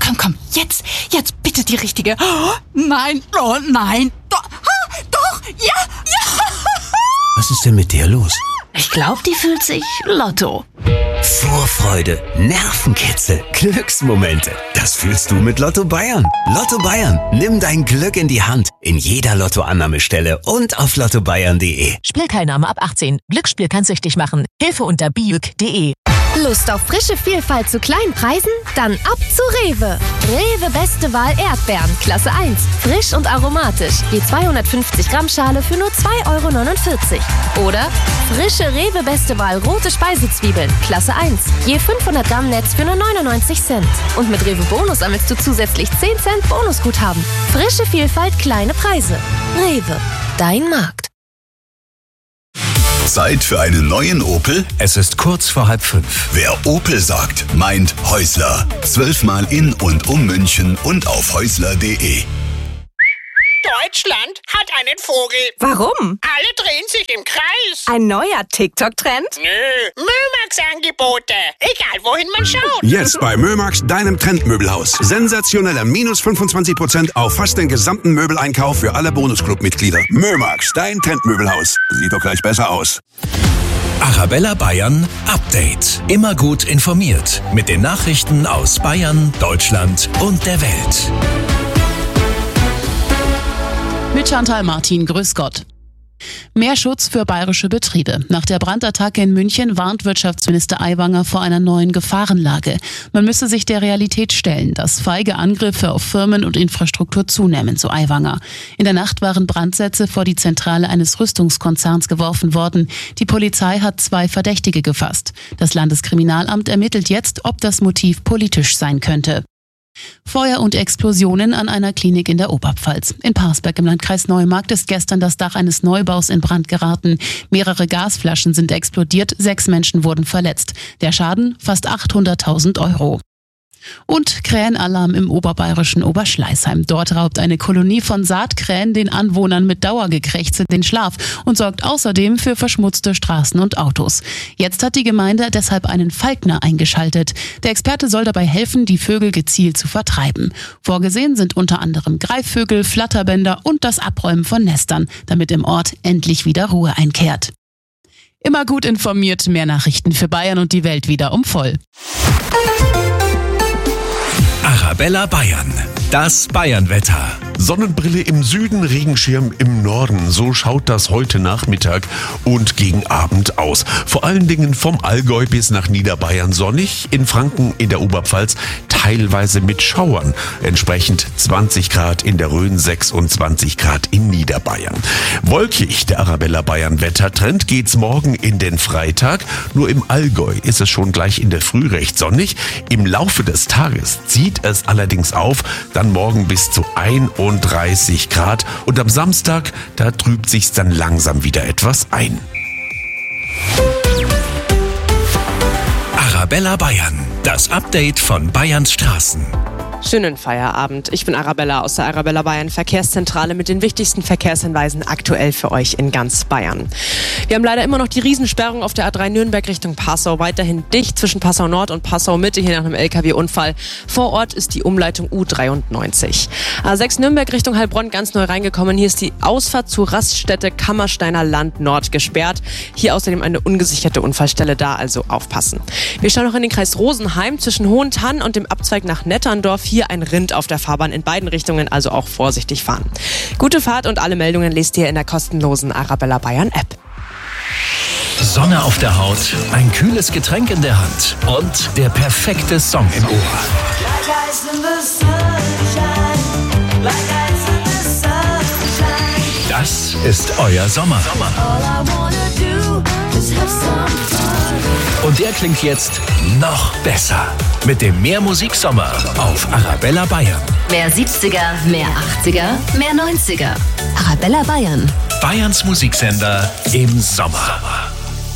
Komm. Jetzt bitte die richtige. Oh, nein. Doch, ja. Was ist denn mit der los? Ich glaube, die fühlt sich Lotto. Vorfreude, Nervenkitzel, Glücksmomente. Das fühlst du mit Lotto Bayern. Lotto Bayern, nimm dein Glück in die Hand. In jeder Lottoannahmestelle und auf lottobayern.de. Spielteilnahme ab 18. Glücksspiel kann süchtig machen. Hilfe unter biuk.de. Lust auf frische Vielfalt zu kleinen Preisen? Dann ab zu Rewe. Rewe Beste Wahl Erdbeeren, Klasse 1. Frisch und aromatisch. Die 250 Gramm Schale für nur 2,49 €. Oder frische Rewe Beste Wahl rote Speisezwiebeln, Klasse 1. Je 500 Gramm Netz für nur 99 Cent. Und mit Rewe Bonus sammelst du zusätzlich 10 Cent Bonusguthaben. Frische Vielfalt, kleine Preise. Rewe, dein Markt. Zeit für einen neuen Opel? Es ist kurz vor 4:30. Wer Opel sagt, meint Häusler. 12-mal in und um München und auf häusler.de. Deutschland hat einen Vogel. Warum? Alle drehen sich im Kreis. Ein neuer TikTok-Trend? Nö, Mömax-Angebote. Egal, wohin man schaut. Jetzt bei Mömax, deinem Trendmöbelhaus. Sensationeller minus 25% auf fast den gesamten Möbeleinkauf für alle Bonusclub-Mitglieder. Mömax, dein Trendmöbelhaus. Sieht doch gleich besser aus. Arabella Bayern Update. Immer gut informiert mit den Nachrichten aus Bayern, Deutschland und der Welt. Mit Chantal Martin, grüß Gott. Mehr Schutz für bayerische Betriebe. Nach der Brandattacke in München warnt Wirtschaftsminister Aiwanger vor einer neuen Gefahrenlage. Man müsse sich der Realität stellen, dass feige Angriffe auf Firmen und Infrastruktur zunehmen, so Aiwanger. In der Nacht waren Brandsätze vor die Zentrale eines Rüstungskonzerns geworfen worden. Die Polizei hat 2 Verdächtige gefasst. Das Landeskriminalamt ermittelt jetzt, ob das Motiv politisch sein könnte. Feuer und Explosionen an einer Klinik in der Oberpfalz. In Parsberg im Landkreis Neumarkt ist gestern das Dach eines Neubaus in Brand geraten. Mehrere Gasflaschen sind explodiert, 6 Menschen wurden verletzt. Der Schaden fast 800.000 €. Und Krähenalarm im oberbayerischen Oberschleißheim. Dort raubt eine Kolonie von Saatkrähen den Anwohnern mit Dauergekrächze den Schlaf und sorgt außerdem für verschmutzte Straßen und Autos. Jetzt hat die Gemeinde deshalb einen Falkner eingeschaltet. Der Experte soll dabei helfen, die Vögel gezielt zu vertreiben. Vorgesehen sind unter anderem Greifvögel, Flatterbänder und das Abräumen von Nestern, damit im Ort endlich wieder Ruhe einkehrt. Immer gut informiert, mehr Nachrichten für Bayern und die Welt wieder um voll. Arabella Bayern. Das Bayernwetter. Sonnenbrille im Süden, Regenschirm im Norden. So schaut das heute Nachmittag und gegen Abend aus. Vor allen Dingen vom Allgäu bis nach Niederbayern sonnig. In Franken, in der Oberpfalz teilweise mit Schauern. Entsprechend 20 Grad in der Rhön, 26 Grad in Niederbayern. Wolkig, der Arabella Bayern Wettertrend, geht's morgen in den Freitag. Nur im Allgäu ist es schon gleich in der Früh recht sonnig. Im Laufe des Tages zieht es allerdings auf, dann morgen bis zu 31 Grad und am Samstag, da trübt sich's dann langsam wieder etwas ein. Arabella Bayern, das Update von Bayerns Straßen. Schönen Feierabend. Ich bin Arabella aus der Arabella Bayern Verkehrszentrale mit den wichtigsten Verkehrshinweisen aktuell für euch in ganz Bayern. Wir haben leider immer noch die Riesensperrung auf der A3 Nürnberg Richtung Passau. Weiterhin dicht zwischen Passau Nord und Passau Mitte, hier nach einem LKW-Unfall. Vor Ort ist die Umleitung U93. A6 Nürnberg Richtung Heilbronn ganz neu reingekommen. Hier ist die Ausfahrt zur Raststätte Kammersteiner Land Nord gesperrt. Hier außerdem eine ungesicherte Unfallstelle, da also aufpassen. Wir schauen noch in den Kreis Rosenheim zwischen Hohentann und dem Abzweig nach Netterndorf. Hier ein Rind auf der Fahrbahn in beiden Richtungen, also auch vorsichtig fahren. Gute Fahrt und alle Meldungen lest ihr in der kostenlosen Arabella Bayern App. Sonne auf der Haut, ein kühles Getränk in der Hand und der perfekte Song im Ohr. Das ist euer Sommer. Und der klingt jetzt noch besser. Mit dem Mehr-Musik-Sommer auf Arabella Bayern. Mehr 70er, mehr 80er, mehr 90er. Arabella Bayern. Bayerns Musiksender im Sommer.